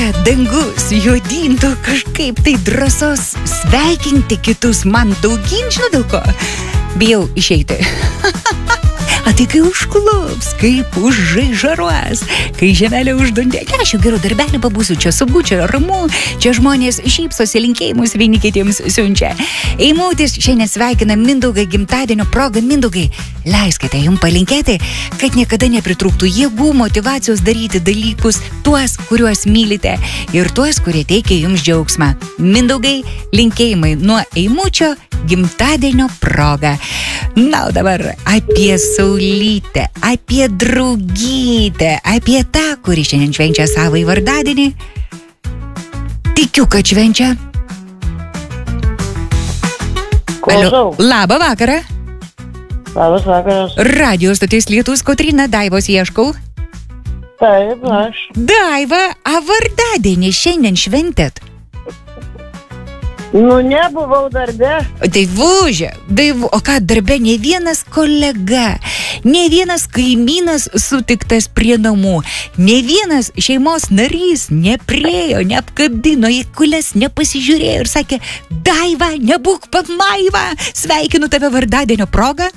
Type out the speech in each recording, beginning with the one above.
dangus juodintų kažkaip tai drąsos sveikinti kitus man daugyn, žinau dėl ko. Bijau išeiti. A tai kai užklups, kaip užžaižaruos, kai žemelė uždundė, aš jau gerų darbelį pabūsiu, čia saugu, čia ramu, čia žmonės šypsosi, linkėjimus vieni kitiems siunčia. Eimutis šiandien sveikina Mindaugą gimtadienio progą. Mindaugai, leiskite jums palinkėti, kad niekada nepritrūktų jėgų, motyvacijos daryti dalykus, tuos, kuriuos mylite ir tuos, kurie teikia jums džiaugsmą. Mindaugai, linkėjimai nuo Eimučio gimtadienio proga. Na, o dabar apie Saulytę, apie draugytę, apie tą, kuri šiandien švenčia savo vardadienį. Tikiu, kad švenčia. Klausau. Labą vakarą. Labas vakaras. Radio stotis Lietus, Kotryna, Daivos ieškau. Taip, aš. Daiva, a vardadienį šiandien šventėt? Nu, nebuvau darbe. Daivužė, o ką darbe ne vienas kolega, ne vienas kaimynas sutiktas prie namų, ne vienas šeimos narys nepriejo, neapkabino, į kules nepasižiūrėjo ir sakė, Daiva, nebūk pamaiva, sveikinu tave vardadienio progą.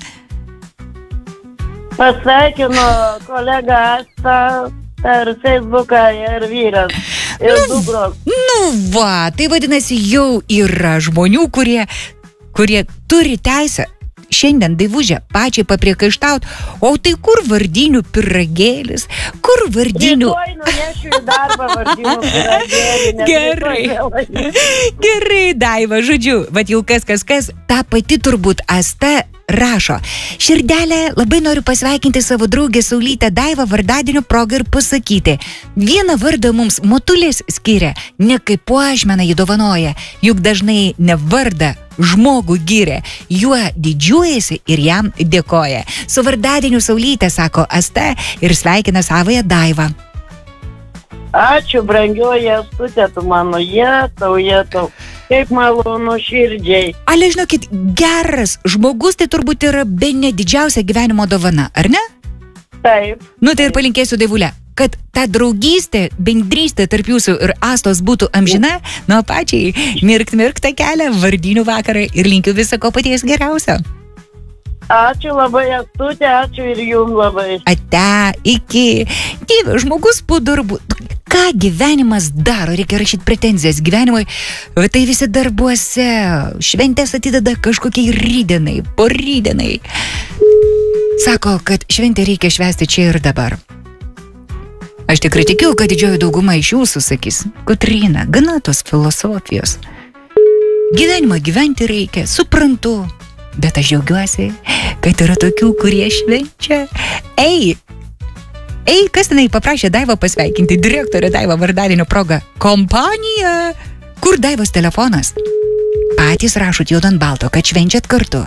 Pasveikinu kolegą Astą per Facebooką ir vyras. Ir dukros. Nu va, tai vadinasi, jau yra žmonių, kurie turi teisę šiandien Daivužę pačiai papriekaištaut, o tai kur vardinių pyragėlis, kur vardinių... Rytoj nunešiu į darbą vardinių pyragėlį. Gerai, Daiva, žodžiu, vat jau kas, ta pati turbūt Asta rašo. Širdelė, labai noriu pasveikinti savo draugę Saulytę Daivą vardadienio progą ir pasakyti. Vieną vardą mums Motulės skiria, ne kaip puošmeną jį dovanoja, juk dažnai ne vardą žmogų giria, juo didžiuojasi ir jam dėkoja. Su vardadieniu Saulytė, sako Asta ir sveikina savąją Daivą. Ačiū, brangioji Astutė, tu mano jetau. Kaip malonu širdžiai. Ale, žinokit, geras žmogus tai turbūt yra bene didžiausia gyvenimo dovana, ar ne? Taip. Nu tai ir palinkėsiu, Daivulė, kad ta draugystė, bendrystė tarp jūsų ir Astos būtų amžina, nuo pačiai mirkt tą kelią, vardinių vakarą ir linkiu viso ko paties geriausio. Ačiū labai, Astutė, ačiū ir jums labai. Ate, iki. Dieve, žmogus po darbų. Ką gyvenimas daro? Reikia rašyti pretenzijas gyvenimui. Tai visi darbuose. Šventės atideda kažkokiai rydienai, porydienai. Sako, kad šventę reikia švęsti čia ir dabar. Aš tikrai tikiu, kad didžioji dauguma iš jūsų sakys, Kotryna, gana tos filosofijos. Gyvenimą gyventi reikia, suprantu. Bet aš džiaugiuosi, kad yra tokių, kurie švenčia. Ei, kas tenai paprašė Daivą pasveikinti? Direktorė Daiva vardadienio proga. Kompanija. Kur Daivos telefonas? Patys rašot juodu ant balto, kad švenčiat kartu.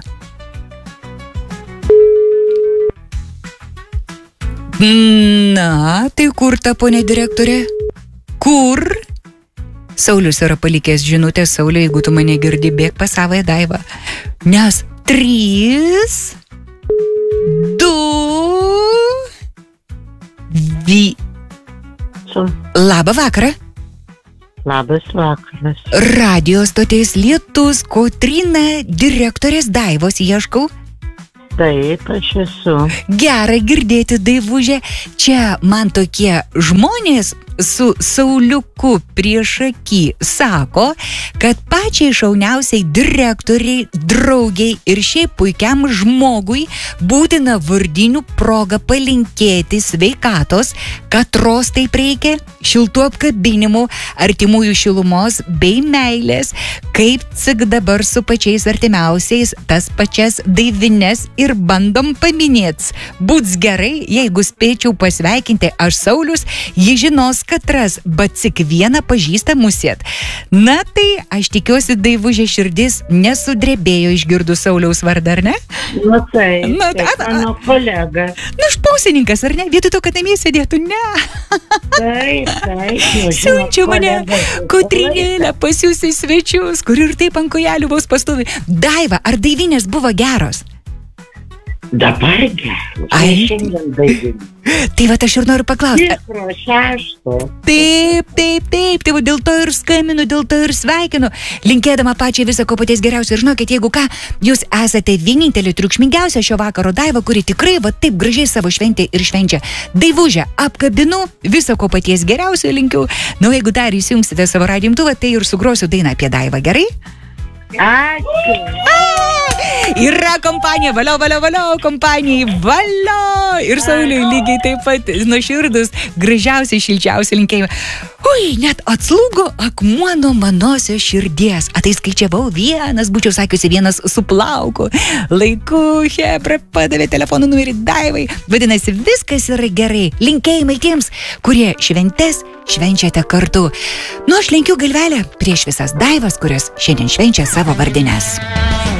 Na, tai kur ta ponė direktorė? Kur? Saulius yra palikęs žinutę. Sauliu, jeigu tu mane girdi, bėk pas savąją Daivą. Nes 3, 2, Labą vakarą. Labas vakaras. Radio stotis Lietus, Kotryna, direktorės Daivos ieškau. Taip, aš esu. Gera girdėti, Daivužė. Čia man tokie žmonės su Sauliuku priešaky sako, kad pačiai šauniausiai direktoriai, draugiai ir šiaip puikiam žmogui būtina vardinių progą palinkėti sveikatos, katros taip reikia, šiltų apkabinimų, artimųjų šilumos bei meilės, kaip cik dabar su pačiais artimiausiais tas pačias Daivines ir bandom paminėts. Būts gerai, jeigu spėčiau pasveikinti aš Saulius, ji žinos, kad ras, bet cik vieną pažįsta musėt. Na tai, aš tikiuosi, Daivužė širdis nesudrebėjo išgirdus Sauliaus vardą, ar ne? Na tai, mano kolega. Na, špausininkas, ar ne? Vietoj to, kad namie sėdėtų, ne. Taip. Siunčia mane Kotrynėlę pas jūs į svečius, kur ir taip ant kojelių vos pastovi. Daiva, ar Daivinės buvo geros? Dabar geras. Ai. Šiandien daiginu. Tai va, aš ir noriu paklausti. Tikro 6. Taip, tai va, dėl to ir skambinu, dėl to ir sveikinu. Linkėdama pačiai viso ko paties geriausio. Ir žinokit, jeigu ką, jūs esate vienintelė triukšmingiausia šio vakaro Daiva, kuri tikrai va taip gražiai savo šventę ir švenčia. Daivužę apkabinu, viso ko paties geriausio linkiu. Nu, jeigu dar įsijungsite savo radijo imtuvą, tai ir sugrosiu dainą apie Daivą, gerai? Ačiū. Yra kompanija, valio, kompanijai, valio. Ir Sauliui lygiai taip pat nuoširdus, gražiausi, šilčiausi linkėjimai. Ui, net atslūgo akmuo nuo manosios širdies. Tai skaičiavau vienas, būčiau sakiusi vienas su plauku. Laiku, hebra, padavė telefono numerį Daivai. Vadinasi, viskas yra gerai. Linkėjimai tiems, kurie šventes švenčiate kartu. Nu, aš linkiu galvelę prieš visas Daivas, kurios šiandien švenčia savo vardines.